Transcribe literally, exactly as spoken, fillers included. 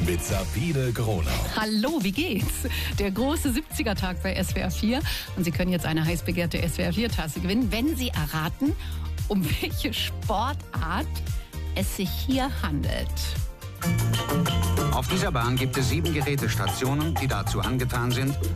mit Sabine Gronau. Hallo, wie geht's? Der große siebziger-Tag bei S W R vier. Und Sie können jetzt eine heiß begehrte S W R vier Tasse gewinnen, wenn Sie erraten, um welche Sportart es sich hier handelt. Auf dieser Bahn gibt es sieben Gerätestationen, die dazu angetan sind,